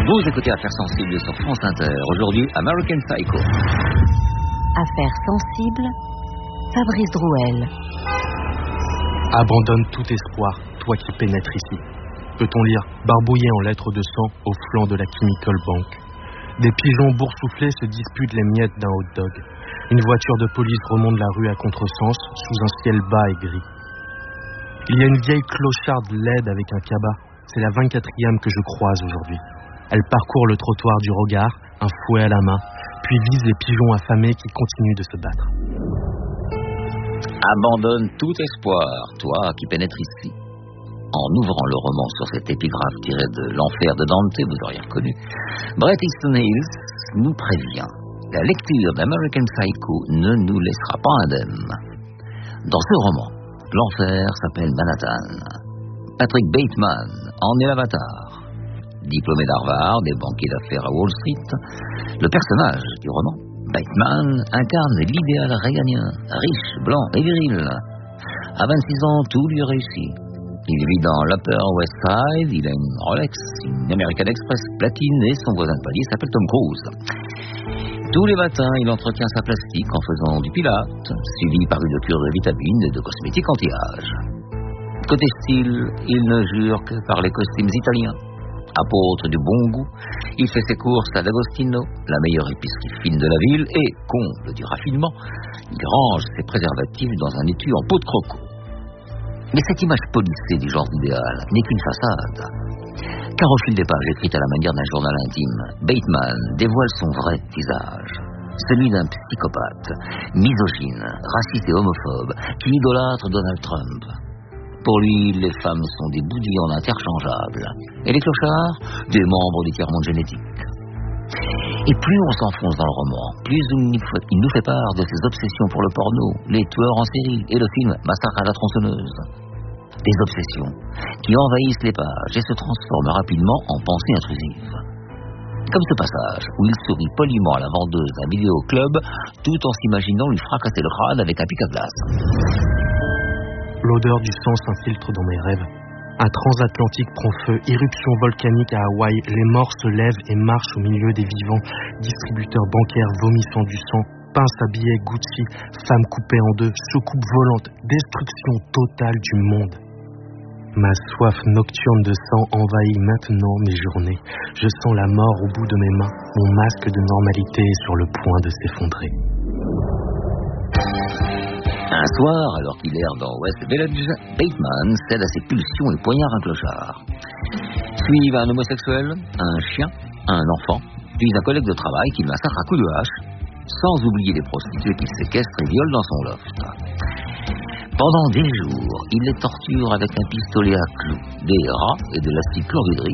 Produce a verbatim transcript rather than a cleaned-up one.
Vous écoutez Affaires sensibles sur France Inter. Aujourd'hui, American Psycho. Affaires sensibles, Fabrice Drouel. Abandonne tout espoir, toi qui pénètres ici. Peut-on lire, barbouillé en lettres de sang au flanc de la Chemical Bank. Des pigeons boursouflés se disputent les miettes d'un hot dog. Une voiture de police remonte la rue à contresens, sous un ciel bas et gris. Il y a une vieille clocharde laide avec un cabas. C'est la vingt-quatrième que je croise aujourd'hui. Elle parcourt le trottoir du regard, un fouet à la main, puis vise les pigeons affamés qui continuent de se battre. Abandonne tout espoir, toi qui pénètres ici. En ouvrant le roman sur cette épigraphe tirée de L'Enfer de Dante, vous auriez reconnu, Bret Easton Hales nous prévient. La lecture d'American Psycho ne nous laissera pas indemnes. Dans ce roman, l'enfer s'appelle Manhattan. Patrick Bateman en est l'avatar. Diplômé d'Harvard et banquier d'affaires à Wall Street, le personnage du roman, Bateman, incarne l'idéal réganien, riche, blanc et viril. À vingt-six ans, tout lui réussit. Il vit dans l'Upper West Side, il a une Rolex, une American Express platine et son voisin de palier s'appelle Tom Cruise. Tous les matins, il entretient sa plastique en faisant du pilates, suivi par une cure de vitamines et de cosmétiques anti-âge. Côté style, il ne jure que par les costumes italiens. Apôtre du bon goût, il fait ses courses à D'Agostino, la meilleure épicerie fine de la ville, et, comble du raffinement, il range ses préservatifs dans un étui en peau de croco. Mais cette image polissée du genre idéal n'est qu'une façade. Car au fil des pages écrites à la manière d'un journal intime, Bateman dévoile son vrai visage. Celui d'un psychopathe, misogyne, raciste et homophobe, qui idolâtre Donald Trump. Pour lui, les femmes sont des boudillons interchangeables, et les clochards, des membres du tiers-monde génétique. Et plus on s'enfonce dans le roman, plus il nous fait part de ses obsessions pour le porno, les tueurs en série et le film Massacre à la tronçonneuse. Des obsessions qui envahissent les pages et se transforment rapidement en pensées intrusives. Comme ce passage où il sourit poliment à la vendeuse d'un vidéoclub tout en s'imaginant lui fracasser le crâne avec un pic à glace. L'odeur du sang s'infiltre dans mes rêves. Un transatlantique prend feu, éruption volcanique à Hawaï, les morts se lèvent et marchent au milieu des vivants, distributeurs bancaires vomissant du sang, pince à billets Gucci, femmes coupées en deux, soucoupe volante, destruction totale du monde. Ma soif nocturne de sang envahit maintenant mes journées. Je sens la mort au bout de mes mains, mon masque de normalité est sur le point de s'effondrer. Un soir, alors qu'il erre dans West Village, Bateman cède à ses pulsions et poignarde un clochard. Suivent un homosexuel, un chien, un enfant, puis un collègue de travail qu'il massacre à coups de hache, sans oublier les prostituées qu'il séquestre et viole dans son loft. Pendant des jours, il les torture avec un pistolet à clous, des rats et de l'acide chlorhydrique.